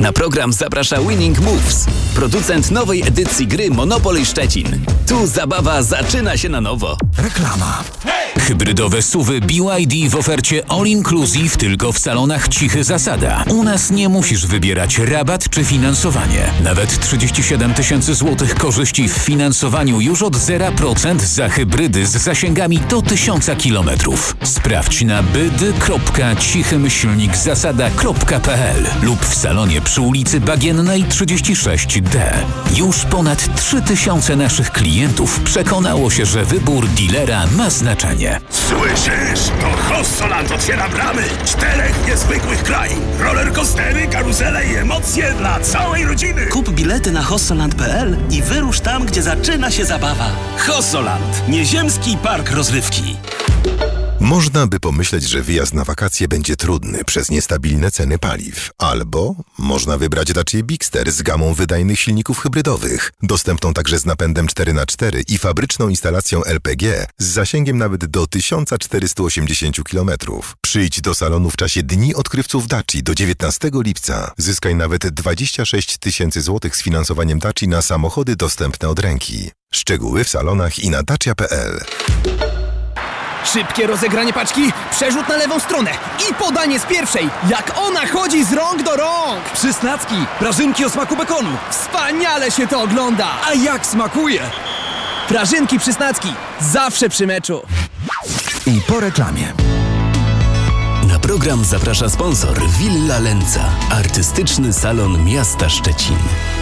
Na program zaprasza Winning Moves, producent nowej edycji gry Monopoly Szczecin. Tu zabawa zaczyna się na nowo. Reklama. Hybrydowe SUV-y BYD w ofercie All Inclusive tylko w salonach Cichy Zasada. U nas nie musisz wybierać rabat czy finansowanie. Nawet 37 000 złotych korzyści w finansowaniu już od 0% za hybrydy z zasięgami do 1000 km. Sprawdź na byd.cichy-zasada.pl lub w salonie przy ulicy Bagiennej 36D. Już ponad 3000 naszych klientów przekonało się, że wybór dealera ma znaczenie. Słyszysz? To Hossoland otwiera bramy 4 niezwykłych krain. Rollercoastery, karuzele i emocje dla całej rodziny. Kup bilety na hossoland.pl i wyrusz tam, gdzie zaczyna się zabawa. Hossoland. Nieziemski park rozrywki. Można by pomyśleć, że wyjazd na wakacje będzie trudny przez niestabilne ceny paliw. Albo można wybrać Dacia Bigster z gamą wydajnych silników hybrydowych, dostępną także z napędem 4x4 i fabryczną instalacją LPG z zasięgiem nawet do 1480 km. Przyjdź do salonu w czasie Dni Odkrywców Daci do 19 lipca. Zyskaj nawet 26 000 złotych z finansowaniem Daci na samochody dostępne od ręki. Szczegóły w salonach i na dacia.pl. Szybkie rozegranie paczki, przerzut na lewą stronę i podanie z pierwszej. Jak ona chodzi z rąk do rąk! Przysnacki, prażynki o smaku bekonu. Wspaniale się to ogląda! A jak smakuje? Prażynki Przysnacki, zawsze przy meczu. I po reklamie. Na program zaprasza sponsor Villa Lenca, artystyczny salon miasta Szczecin.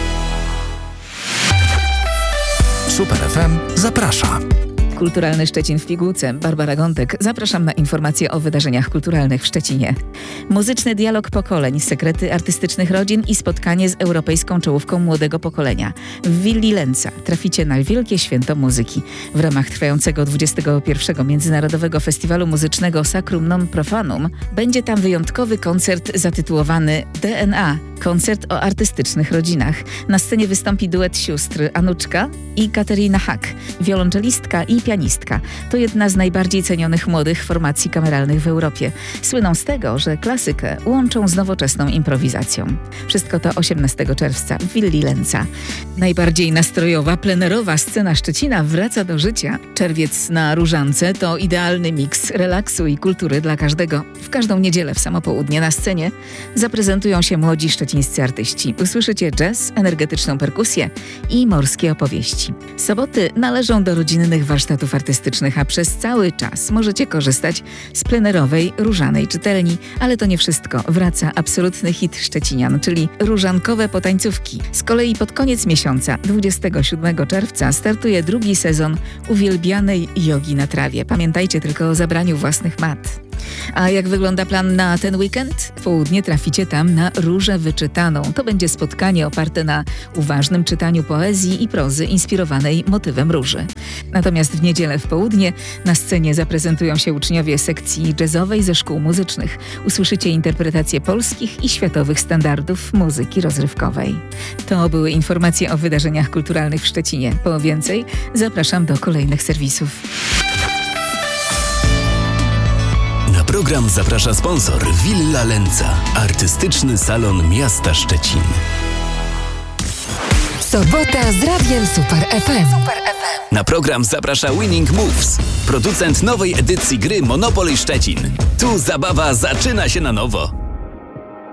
Super FM zaprasza. Kulturalny Szczecin w pigułce. Barbara Gądek. Zapraszam na informacje o wydarzeniach kulturalnych w Szczecinie. Muzyczny dialog pokoleń, sekrety artystycznych rodzin i spotkanie z europejską czołówką młodego pokolenia. W Willi Lenca traficie na Wielkie Święto Muzyki. W ramach trwającego 21. Międzynarodowego Festiwalu Muzycznego Sacrum Non Profanum będzie tam wyjątkowy koncert zatytułowany DNA. Koncert o artystycznych rodzinach. Na scenie wystąpi duet sióstr Anuczka i Katerina Hack, wiolonczelistka i pianistka. To jedna z najbardziej cenionych młodych formacji kameralnych w Europie. Słyną z tego, że klasykę łączą z nowoczesną improwizacją. Wszystko to 18 czerwca w Willi Lenca. Najbardziej nastrojowa, plenerowa scena Szczecina wraca do życia. Czerwiec na Różance to idealny miks relaksu i kultury dla każdego. W każdą niedzielę w samo południe na scenie zaprezentują się młodzi szczecińscy artyści. Usłyszycie jazz, energetyczną perkusję i morskie opowieści. Soboty należą do rodzinnych warsztatów artystycznych, a przez cały czas możecie korzystać z plenerowej, różanej czytelni. Ale to nie wszystko. Wraca absolutny hit szczecinian, czyli różankowe potańcówki. Z kolei pod koniec miesiąca, 27 czerwca, startuje drugi sezon uwielbianej jogi na trawie. Pamiętajcie tylko o zabraniu własnych mat. A jak wygląda plan na ten weekend? W południe traficie tam na Różę Wyczytaną. To będzie spotkanie oparte na uważnym czytaniu poezji i prozy inspirowanej motywem róży. Natomiast w niedzielę w południe na scenie zaprezentują się uczniowie sekcji jazzowej ze szkół muzycznych. Usłyszycie interpretacje polskich i światowych standardów muzyki rozrywkowej. To były informacje o wydarzeniach kulturalnych w Szczecinie. Po więcej zapraszam do kolejnych serwisów. Na program zaprasza sponsor Villa Lenca, artystyczny salon miasta Szczecin. Sobota z Radiem Super FM. Na program zaprasza Winning Moves, producent nowej edycji gry Monopoly Szczecin. Tu zabawa zaczyna się na nowo.